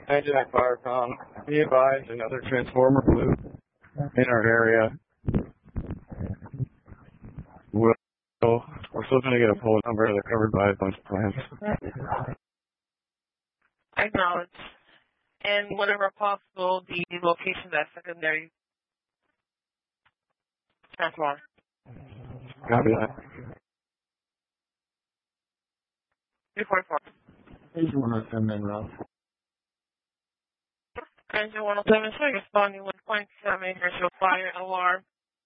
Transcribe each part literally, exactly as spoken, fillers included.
ninety-nine Firecom, be advised another transformer blew in our area. We'll, we're still going to get a pole number. They're covered by a bunch of plans. Acknowledge. And whenever possible, the location of that secondary transformer. Copy that. three forty-four. Engine one oh seven, Ralph. Engine one oh seven, so you're responding with point seven, your fire alarm.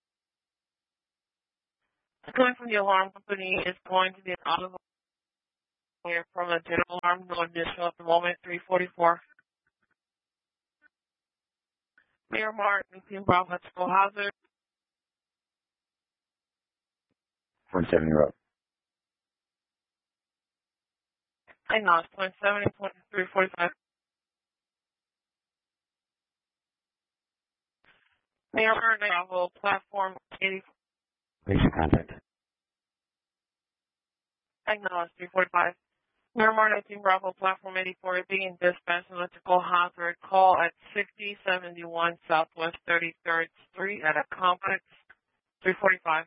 Coming from the alarm company is going to be an audible here from a general alarm, no additional at the moment, three forty-four. Mayor Martin, Team Bravo, School Hazard. point seven, you're up. I know, it's point seven, point three forty-five. Mayor Martin, Bravo, platform eighty-four. Basic contact. I know, it's three forty-five. Mayor Martin, Team Bravo, platform eighty-four, being dispatched electrical hazard call at sixty seventy-one Southwest thirty-third Street at a complex, three forty-five.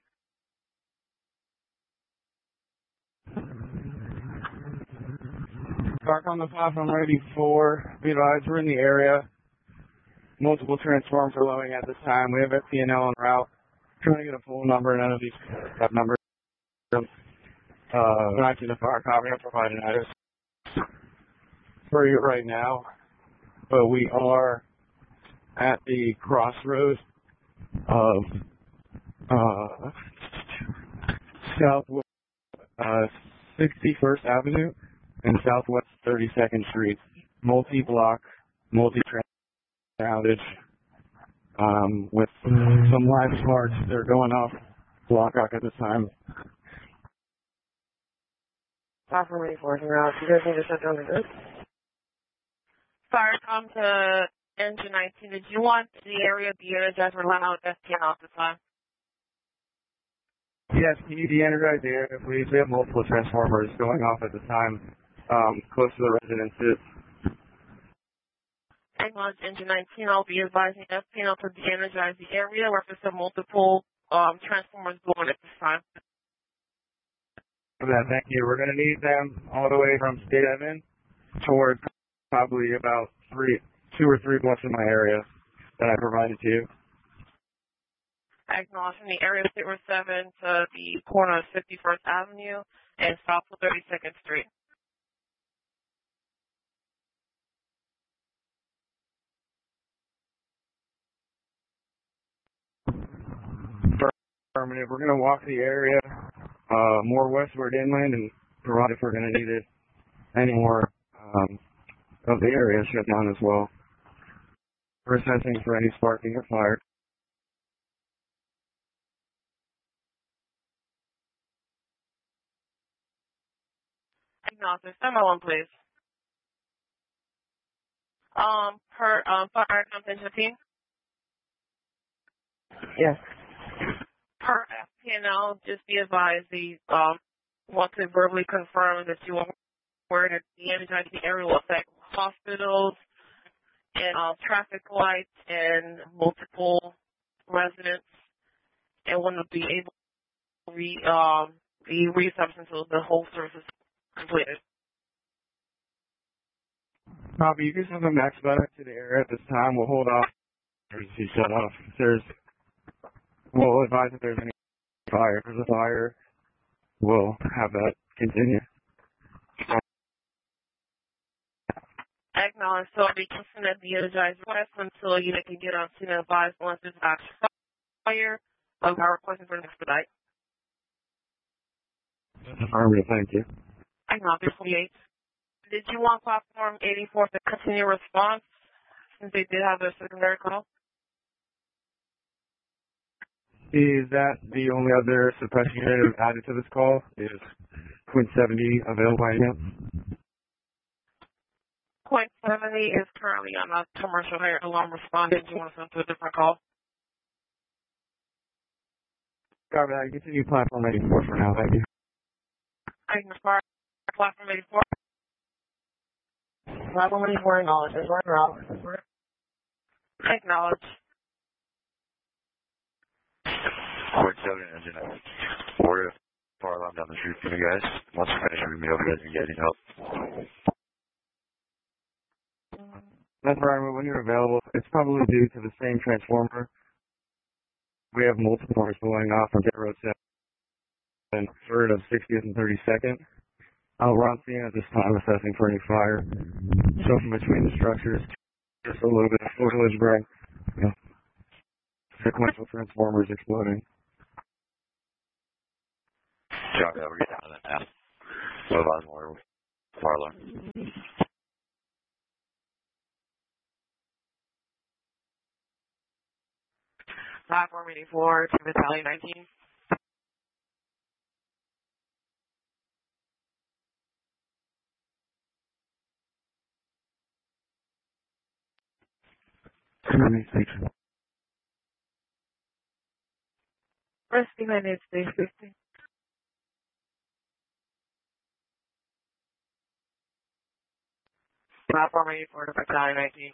Park on the platform eighty-four. Be advised, we're in the area. Multiple transformers are loading at this time. We have F P N L en route. Trying to get a full number. None of these have numbers. Uh, not to the fire copy. I'll provide an address for you right now. But we are at the crossroads of uh, Southwest uh, sixty-first Avenue and Southwest thirty-second Street. Multi-block, multi-trans outage um, with some live sparks. They're going off block out at this time. Platform eighty-four, you guys need to shut down the group. Fire, come to engine nineteen. Did you want the area to be energized or loud F P N off the time? Yes, can you de-energize the area, please? We have multiple transformers going off at the time, um, close to the residences. Acknowledge engine nineteen. I'll be advising F P N to de-energize the area where there's some multiple um, transformers blowing at this time. For that, thank you. We're going to need them all the way from State Avenue towards probably about three, two or three blocks in my area that I provided to you. Acknowledge from the area of State Road seven to the corner of fifty-first Avenue and south of thirty-second Street. Affirmative. We're going to walk the area uh, more westward inland and provide if we're going to need it any more um, of the area shut down as well. We're assessing for any sparking or fire. Acknowledge. Semi-one, please. Um, per um, fire company team. Yes. Per F P N L, just be advised, the um, want to verbally confirm that you are aware that the energizing area will affect hospitals and um, traffic lights and multiple residents, and want to be able to re, um, be reestablished until the whole service is completed. Copy. You can send the max back to the area at this time. We'll hold off. Emergency shut off. If there's, we'll advise if there's any fire. If there's a fire, we'll have that continue. Acknowledge. So I'll be consistent at the energized request until you can get on scene and advise once there's actual fire of our requesting for an expedite. Affirmative. Thank you. Acknowledge. forty-eight. Did you want platform eighty-four to continue response since they did have a secondary call? Is that the only other suppression unit added to this call? Is point seventy available by now? point seventy is currently on a commercial hire alarm responding. Do you want to send to a different call? Copy that. Continue platform eighty-four for now. Thank you. I can start platform eighty-four. Level ninety-four, acknowledge. We're en route. Acknowledge. Port seven, engine nine. We're far alarm down the street from you guys. Once we're finished, we're going to be over there and get any help. That's right, when you're available, it's probably due to the same transformer. We have multiple transformers blowing off on Jet Road seven, third of sixtieth and thirty-second. Uh, we're on scene at this time assessing for any fire. So from between the structures, just a little bit of foliage burning. You know, sequential transformers exploding. John, we're getting out of that now. So a lot more far alarm. Platform eighty-four to Battalion nineteen. Rescue United States fifty. Platform eighty-four to Battalion nineteen.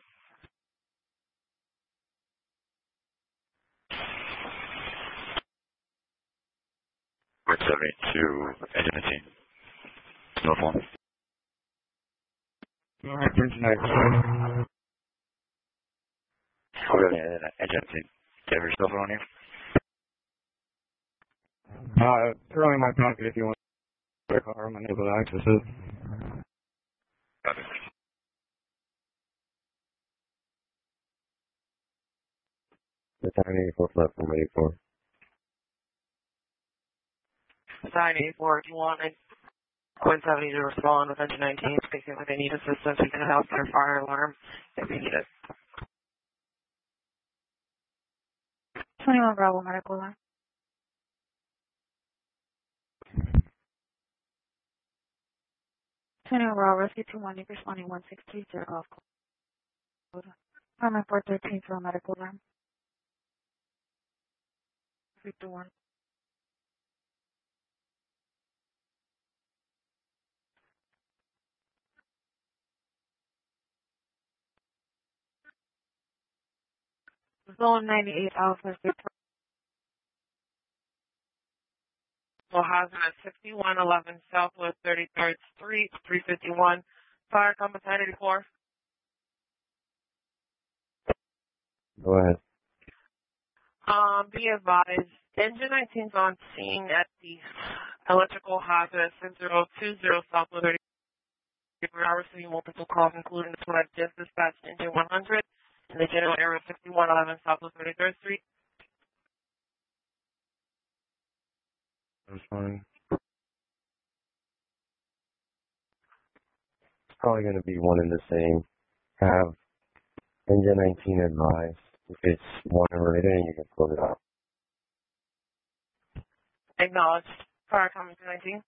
Port seventy-two, engine nineteen. No phone. Alright, engine nineteen. Okay, engine nineteen. Do you have your cell phone on you? Uh, it's currently in my pocket if you want to car. I'm unable to access it. Got it. Battalion eighty-four, platform eighty-four. Battalion eighty-four, if you want a Quinn seventy to respond with engine nineteen, speaking if they need assistance, you can help their fire alarm if you need it. twenty-one Bravo medical line. twenty-one Bravo rescue two one, responding one six three zero off code. Army four thirteen for a medical line. three two one. Zone ninety-eight Alpha Victor. Well, hazard at sixty-one eleven Southwest thirty-third Street, three fifty-one. Fire company eighty-four. Go ahead. Um, be advised, engine nineteen's on scene at the electrical hazard at six zero two zero Southwest thirty. We are receiving multiple calls, including this one I just dispatched engine one hundred in the general area of sixty-one eleven Southwest thirty-third Street. Responding. It's probably going to be one and the same. Have engine nineteen advised. If it's one related, and you can close it out. Acknowledged. Fire company nineteen.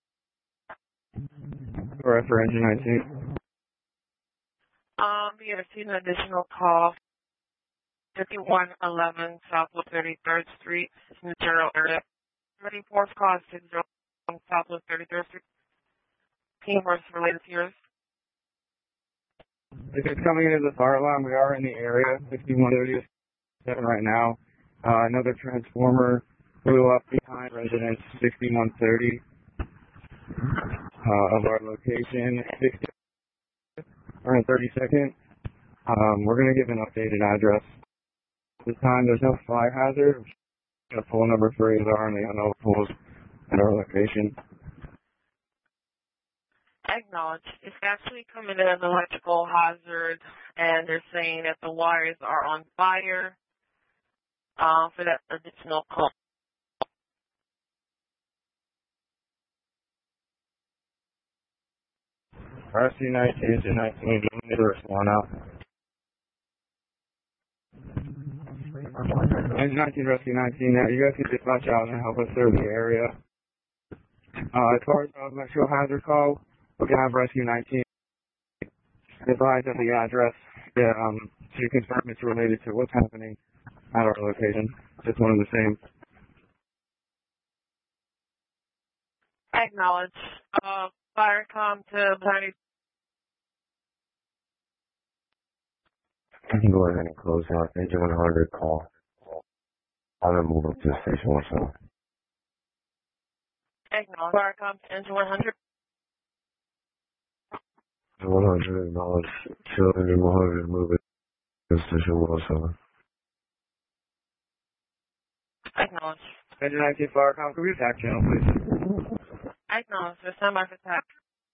Alright, for engine nineteen. Um, we have received an additional call. fifty-one eleven Southwest thirty-third Street in the general area. thirty-fourth call is six zero Southwest thirty-third Street. Team versus related to yours. If it's coming into the fire alarm, we are in the area, sixty-one thirty-seven right now. Uh, another transformer blew up behind residence sixty-one thirty uh, of our location, or in thirty-second. Um, we're going to give an updated address. At this time, there's no fire hazard. The phone number for A R and the unknown pools at our location. Acknowledged. It's actually coming in an electrical hazard, and they're saying that the wires are on fire uh, for that additional call. R C nineteen to nineteen, the first one out. And nineteen Rescue nineteen, now you guys can dispatch out and help us serve the area. Uh, as far as the electrical hazard call, we can have Rescue nineteen advise of the address yeah, um, to confirm it's related to what's happening at our location. It's one and the same. Acknowledged. Uh, Firecom to Battalion I can go ahead and close out. Engine one hundred call. I'm gonna move up to the station also. Acknowledge. Faracom to engine one hundred. one hundred acknowledge. Show engine one hundred move it to station one oh seven. Acknowledge. Engine nineteen Faracom, could we attack channel, please? Acknowledge. Just stand by for attack.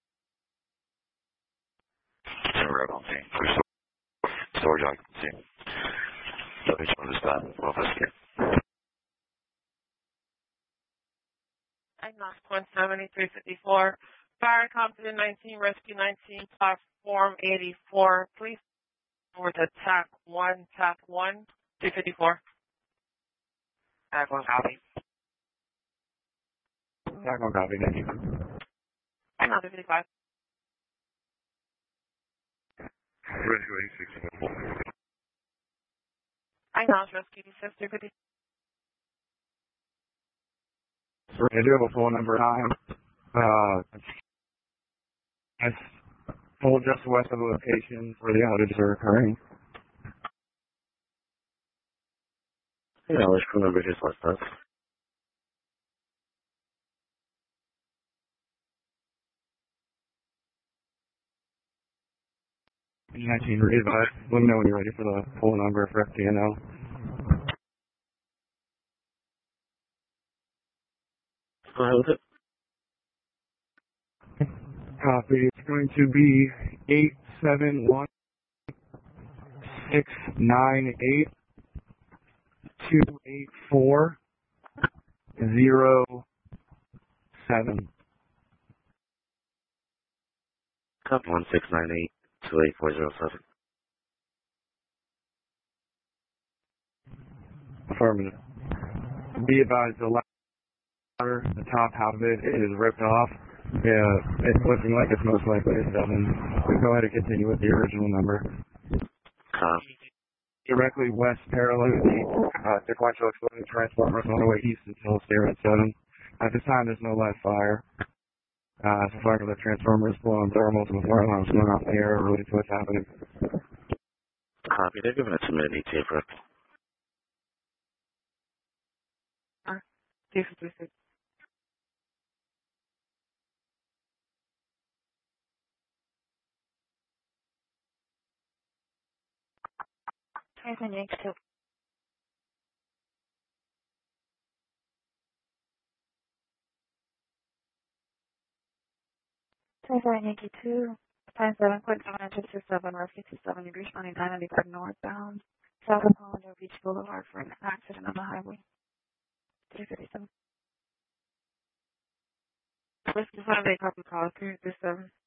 Red on scene. Storage occupancy. W H one to stop. Office here. Acknowledge. one seventy-three fifty-four. Faracom to the nineteen, rescue nineteen, platform eighty-four. Please over to T A C one, T A C one, two fifty-four. T A C one copy. T A C one copy, thank you. Acknowledge. two fifty-five. Rescue eighty-six. Acknowledge. Rescue eighty-six, two fifty. I do have a phone number time. Uh, it's full just west of the location where the outages are occurring. Yeah, let's come over just like that. nineteen readvise. Let me know when you're ready for the full number for F T N L. Go ahead with it. Copy. It's going to be eight seven one six nine eight two eight four zero seven. Copy one six nine eight two eight four zero seven. Affirmative. Be advised, the ladder, the top half of it is ripped off. Yeah, it's looking like it's most likely a seven. Go ahead and continue with the original number. Copy. Directly west, parallel to the uh, sequential exploding transformers on the way east until stay at seven. At this time, there's no live fire. Uh, so far, the transformers blowing thermals and the fire alarms going off the air related to what's happening. Copy. They're giving it to me at E T A for two fifty-six. Transmit Yankee two. Transmit Yankee two. Time seven point seven inches to seven, roughly to seven degrees twenty-nine and depart northbound. South of Hollander Beach Boulevard for an accident on the highway. three fifty-seven. Whiskey Sunday, copy call, three fifty-seven.